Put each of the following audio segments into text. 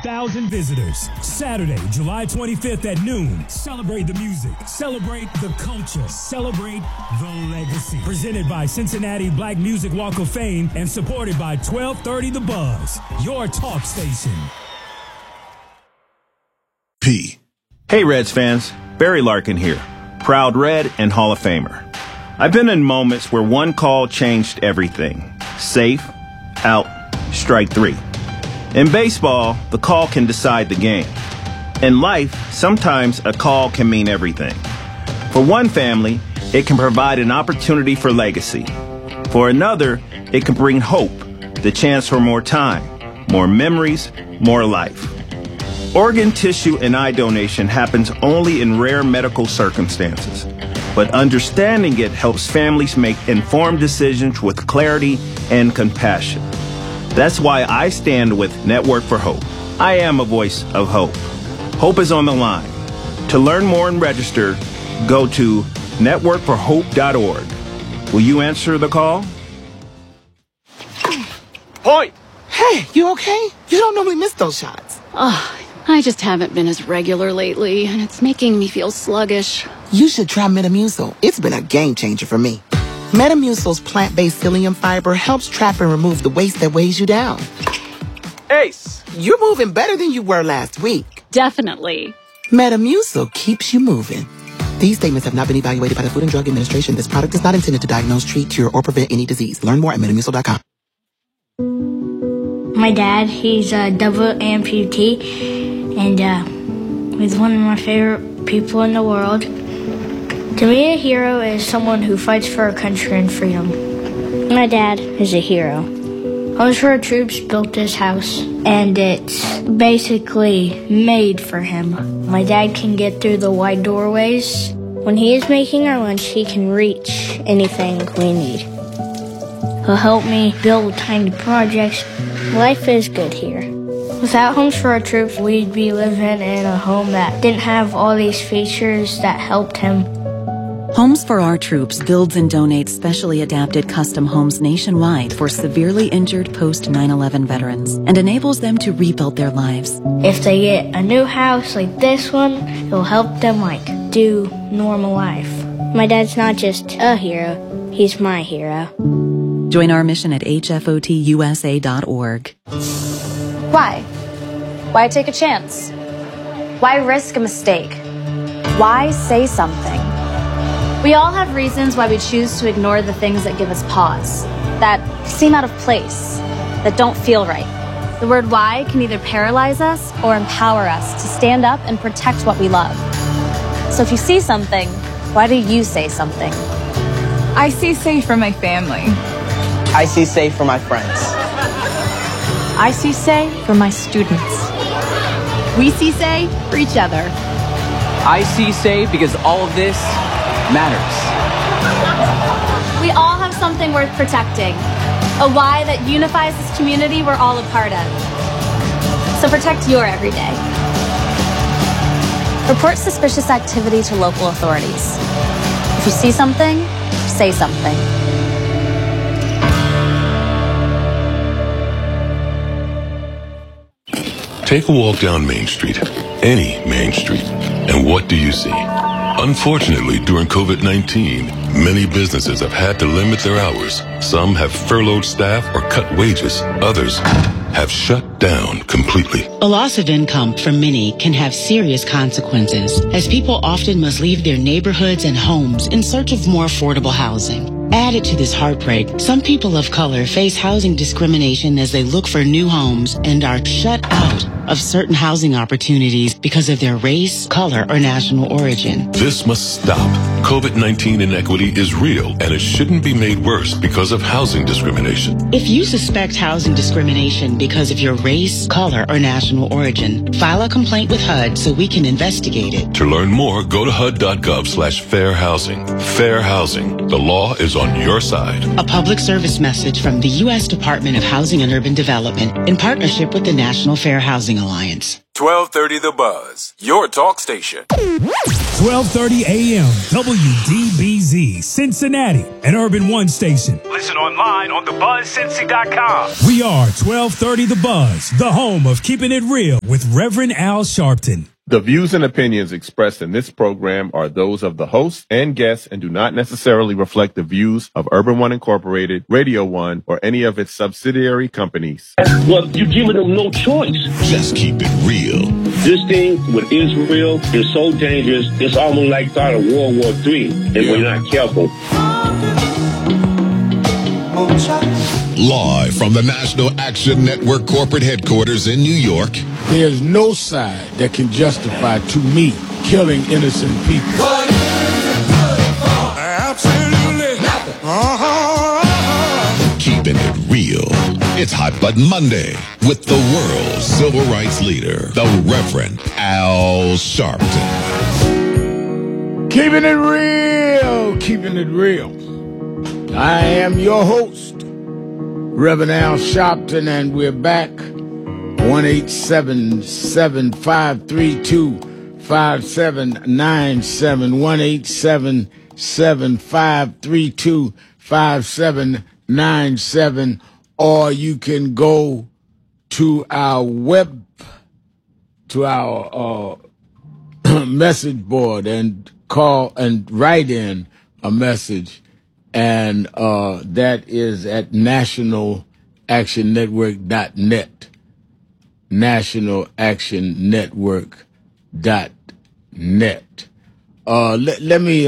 1,000 visitors. Saturday, July 25th at noon. Celebrate the music. Celebrate the culture. Celebrate the legacy. Presented by Cincinnati Black Music Walk of Fame and supported by 1230 The Buzz, your talk station. P. Hey Reds fans, Barry Larkin here, proud Red and Hall of Famer. I've been in moments where one call changed everything. Safe, out, strike three. In baseball, the call can decide the game. In life, sometimes a call can mean everything. For one family, it can provide an opportunity for legacy. For another, it can bring hope, the chance for more time, more memories, more life. Organ, tissue, and eye donation happens only in rare medical circumstances, but understanding it helps families make informed decisions with clarity and compassion. That's why I stand with Network for Hope. I am a voice of hope. Hope is on the line. To learn more and register, go to networkforhope.org. Will you answer the call? Point! Hey, you okay? You don't normally miss those shots. I just haven't been as regular lately, and it's making me feel sluggish. You should try Metamucil. It's been a game changer for me. Metamucil's plant-based psyllium fiber helps trap and remove the waste that weighs you down. Ace! You're moving better than you were last week. Definitely. Metamucil keeps you moving. These statements have not been evaluated by the Food and Drug Administration. This product is not intended to diagnose, treat, cure, or prevent any disease. Learn more at Metamucil.com. My dad, he's a double amputee, and he's one of my favorite people in the world. To me, a hero is someone who fights for our country and freedom. My dad is a hero. Homes for Our Troops built this house, and it's basically made for him. My dad can get through the wide doorways. When he is making our lunch, he can reach anything we need. He'll help me build tiny projects. Life is good here. Without Homes for Our Troops, we'd be living in a home that didn't have all these features that helped him. Homes for Our Troops builds and donates specially adapted custom homes nationwide for severely injured post-9/11 veterans and enables them to rebuild their lives. If they get a new house like this one, it'll help them do normal life. My dad's not just a hero, he's my hero. Join our mission at hfotusa.org. Why? Why take a chance? Why risk a mistake? Why say something? We all have reasons why we choose to ignore the things that give us pause, that seem out of place, that don't feel right. The word why can either paralyze us or empower us to stand up and protect what we love. So if you see something, why do you say something? I see safe for my family. I see safe for my friends. I see say for my students. We see say for each other. I see say because all of this matters. We all have something worth protecting. A why that unifies this community we're all a part of. So protect your everyday. Report suspicious activity to local authorities. If you see something, say something. Take a walk down Main Street, any Main Street, and what do you see? Unfortunately, during COVID-19, many businesses have had to limit their hours. Some have furloughed staff or cut wages. Others have shut down completely. A loss of income for many can have serious consequences, as people often must leave their neighborhoods and homes in search of more affordable housing. Added to this heartbreak, some people of color face housing discrimination as they look for new homes and are shut out of certain housing opportunities because of their race, color, or national origin. This must stop. COVID-19 inequity is real, and it shouldn't be made worse because of housing discrimination. If you suspect housing discrimination because of your race, color, or national origin, file a complaint with HUD so we can investigate it. To learn more, go to HUD.gov/fair housing. Fair housing. The law is on your side. A public service message from the U.S. Department of Housing and Urban Development in partnership with the National Fair Housing Alliance. 1230 The Buzz, your talk station. 1230 AM, WDBZ, Cincinnati, an Urban One station. Listen online on thebuzzcincy.com. We are 1230 The Buzz, the home of keeping it real with Reverend Al Sharpton. The views and opinions expressed in this program are those of the host and guests and do not necessarily reflect the views of Urban One Incorporated, Radio One, or any of its subsidiary companies. Well, you're giving them no choice. Just keep it real. This thing with Israel is so dangerous, it's almost like start of World War III, if we're not careful. Live from the National Action Network corporate headquarters in New York. There's no side that can justify, to me, killing innocent people. Absolutely nothing. Keeping it real. It's Hot Button Monday with the world's civil rights leader, the Reverend Al Sharpton. Keeping it real. Keeping it real. I am your host, Reverend Al Sharpton, and we're back. 1-877-532-5797. 1-877-532-5797. Or you can go to our message board and call and write in a message. And that is at nationalactionnetwork.net. nationalactionnetwork.net. Let me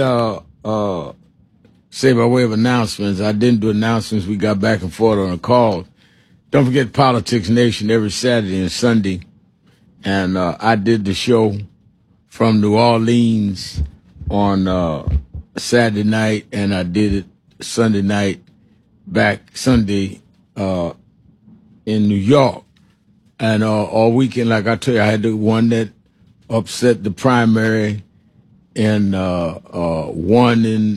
say by way of announcements, I didn't do announcements. We got back and forth on a call. Don't forget Politics Nation every Saturday and Sunday. And I did the show from New Orleans on Saturday night, and I did it Sunday night, back Sunday in New York. And all weekend, like I tell you, I had the one that upset the primary, and won in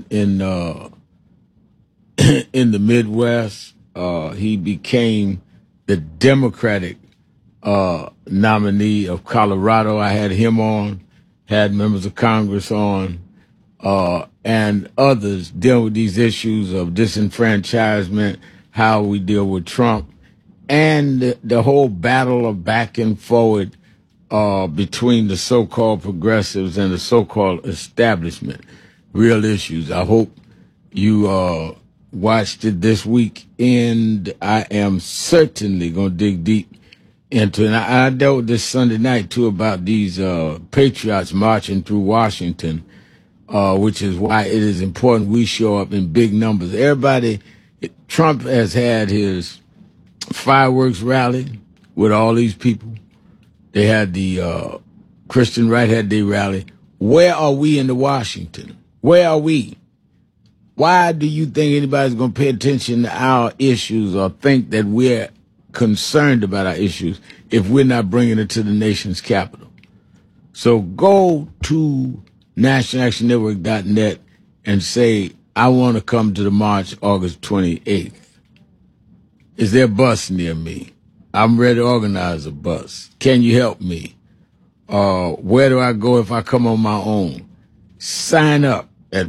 the Midwest. He became the Democratic nominee of Colorado. I had him on, had members of Congress on, and others deal with these issues of disenfranchisement, how we deal with Trump, and the whole battle of back and forward between the so-called progressives and the so-called establishment. Real issues. I hope you watched it this week, and I am certainly going to dig deep into it. And I dealt with this Sunday night, too, about these patriots marching through Washington, which is why it is important we show up in big numbers. Trump has had his fireworks rally with all these people. They had the Christian right had their rally. Where are we in the Washington? Where are we? Why do you think anybody's going to pay attention to our issues or think that we're concerned about our issues if we're not bringing it to the nation's capital? So go to nationalactionnetwork.net and say, I want to come to the march August 28th. Is there a bus near me? I'm ready to organize a bus. Can you help me? Where do I go if I come on my own? Sign up at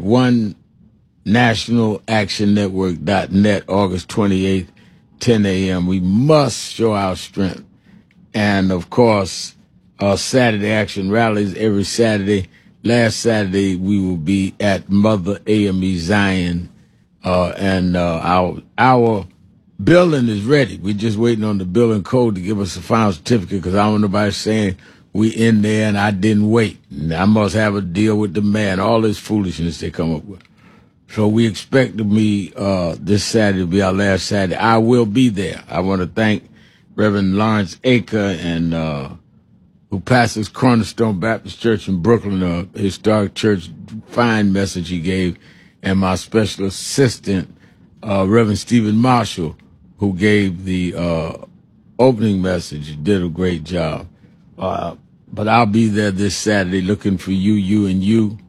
nationalactionnetwork.net, August 28th, 10 a.m. We must show our strength. And, of course, Saturday action rallies every Saturday. Last Saturday, we will be at Mother AME Zion, and our building is ready. We're just waiting on the building code to give us a final certificate, because I don't want nobody saying we in there and I didn't wait. And I must have a deal with the man. All this foolishness they come up with. So we expect to be this Saturday will be our last Saturday. I will be there. I want to thank Reverend Lawrence Aker and who pastors Cornerstone Baptist Church in Brooklyn, a historic church, fine message he gave, and my special assistant, Reverend Stephen Marshall, who gave the opening message. He did a great job. But I'll be there this Saturday looking for you,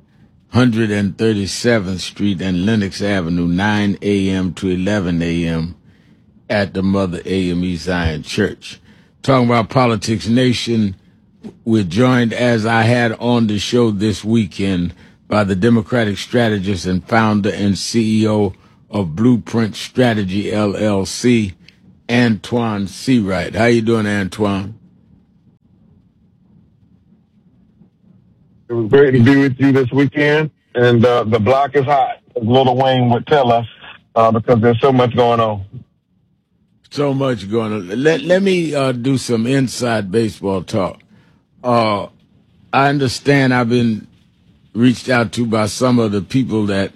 137th Street and Lenox Avenue, 9 a.m. to 11 a.m. at the Mother AME Zion Church. Talking about Politics Nation, we're joined, as I had on the show this weekend, by the Democratic strategist and founder and CEO of Blueprint Strategy, LLC, Antoine Seawright. How you doing, Antoine? It was great to be with you this weekend, and the block is hot, as Lil Wayne would tell us, because there's so much going on. So much going on. Let me do some inside baseball talk. I understand I've been reached out to by some of the people that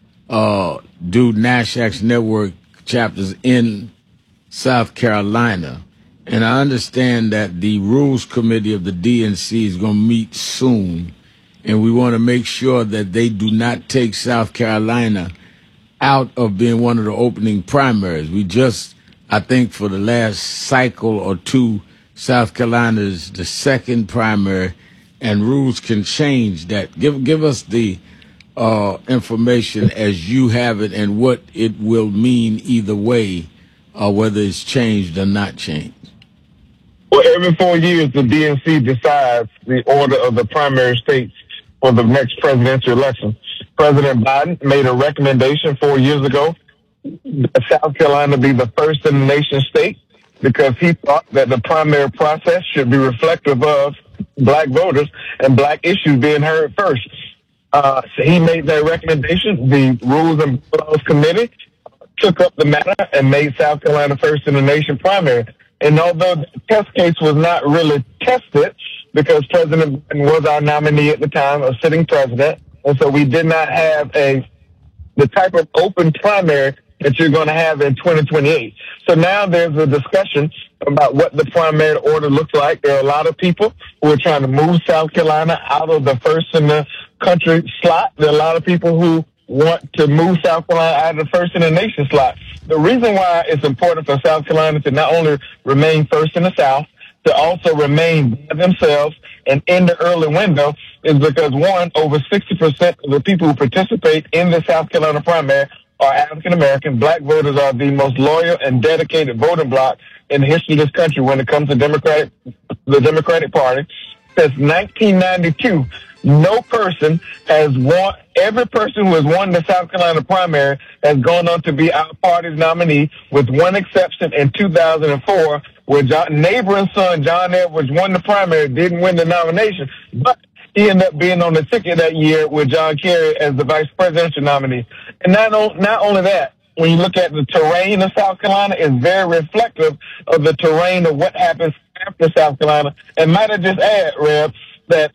do NASHAC's network chapters in South Carolina. And I understand that the Rules Committee of the DNC is going to meet soon. And we want to make sure that they do not take South Carolina out of being one of the opening primaries. We just, I think for the last cycle or two, South Carolina is the second primary, and rules can change that. Give us the information as you have it and what it will mean either way, whether it's changed or not changed. Well, every 4 years, the DNC decides the order of the primary states for the next presidential election. President Biden made a recommendation 4 years ago that South Carolina be the first in the nation state because he thought that the primary process should be reflective of black voters and black issues being heard first. So he made that recommendation. The Rules and Laws Committee took up the matter and made South Carolina first in the nation primary. And although the test case was not really tested because President Biden was our nominee at the time, a sitting president, and so we did not have the type of open primary that you're going to have in 2028. So now there's a discussion about what the primary order looks like. There are a lot of people who are trying to move South Carolina out of the first in the country slot. There are a lot of people who want to move South Carolina out of the first in the nation slot. The reason why it's important for South Carolina to not only remain first in the South, to also remain by themselves and in the early window is because, one, over 60% of the people who participate in the South Carolina primary are African American. Black voters are the most loyal and dedicated voting bloc in the history of this country when it comes to the Democratic Party. Since 1992, no person has won. Every person who has won the South Carolina primary has gone on to be our party's nominee, with one exception in 2004, where neighboring son John Edwards won the primary, didn't win the nomination, but he ended up being on the ticket that year with John Kerry as the vice presidential nominee. And not only that, when you look at the terrain of South Carolina, it's very reflective of the terrain of what happens after South Carolina. And might I just add, Rev, that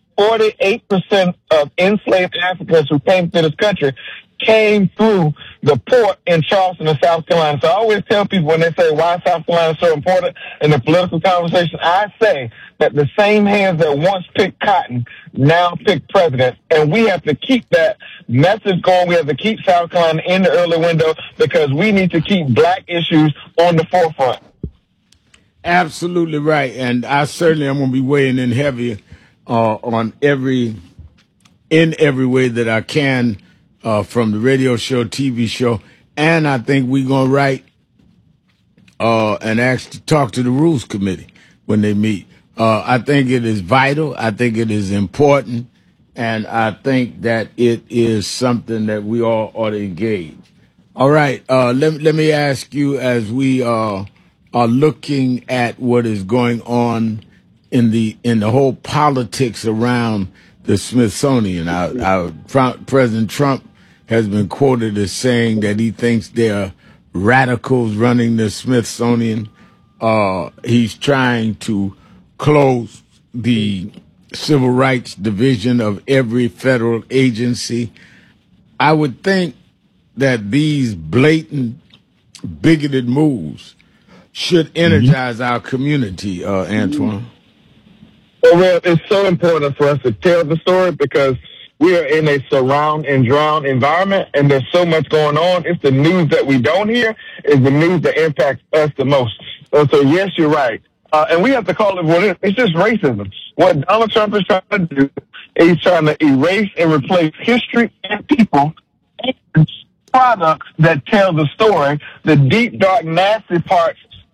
48% of enslaved Africans who came to this country came through the port in Charleston, South Carolina. So I always tell people when they say why South Carolina is so important in the political conversation, I say that the same hands that once picked cotton now pick president. And we have to keep that message going. We have to keep South Carolina in the early window because we need to keep black issues on the forefront. Absolutely right. And I certainly am going to be weighing in heavy on every way that I can from the radio show, TV show. And I think we're going to write and actually talk to the Rules Committee when they meet. I think it is vital. I think it is important. And I think that it is something that we all ought to engage. All right. Let me ask you, as we are looking at what is going on in the whole politics around the Smithsonian. Our President Trump has been quoted as saying that he thinks there are radicals running the Smithsonian. He's trying to close the civil rights division of every federal agency. I would think that these blatant, bigoted moves should energize our community, Antoine. Well, it's so important for us to tell the story because we are in a surround and drown environment, and there's so much going on. It's the news that we don't hear is the news that impacts us the most. So yes, you're right. And we have to call it what it is. It's just racism. What Donald Trump is trying to do is trying to erase and replace history and people and products that tell the story, the deep, dark, nasty parts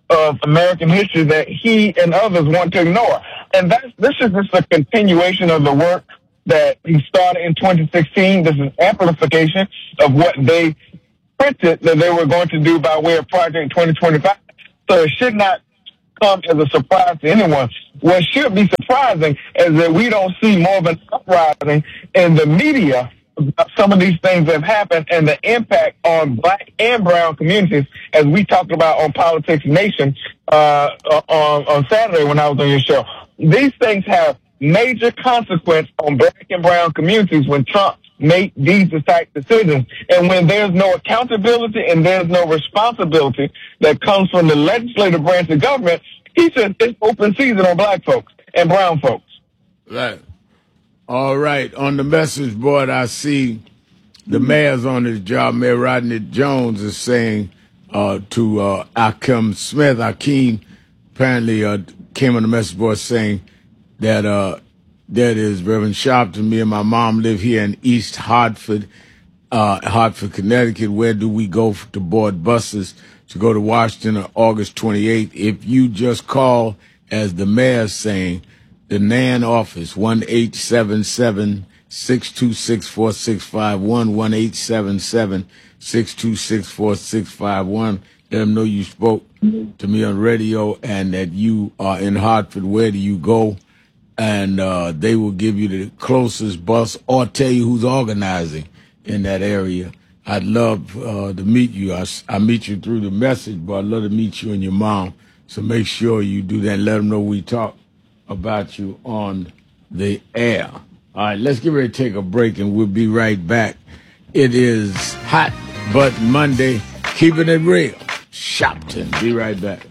of American history that he and others want to ignore. And this is just a continuation of the work that he started in 2016. This is amplification of what they printed that they were going to do by way of Project 2025. So it should not come as a surprise to anyone. What should be surprising is that we don't see more of an uprising in the media about some of these things that have happened and the impact on black and brown communities, as we talked about on Politics Nation on Saturday when I was on your show. These things have major consequence on black and brown communities when Trump make these type decisions. And when there's no accountability and there's no responsibility that comes from the legislative branch of government, he says it's open season on black folks and brown folks. Right. All right. On the message board, I see the mayor's on his job. Mayor Rodney Jones is saying to Akeem Smith, Akeem apparently came on the message board saying that that is Reverend Sharpton. Me and my mom live here in East Hartford, Connecticut. Where do we go to board buses to go to Washington on August 28th? If you just call, as the mayor's saying, the NAN office, 1-877-626-4651, 1-877-626-4651. Let them know you spoke to me on radio and that you are in Hartford. Where do you go? And they will give you the closest bus or tell you who's organizing in that area. I'd love to meet you. I meet you through the message, but I'd love to meet you and your mom. So make sure you do that and let them know we talk about you on the air. All right, let's get ready to take a break, and we'll be right back. It is Hot Butt Monday. Keeping it real. Shopton. Be right back.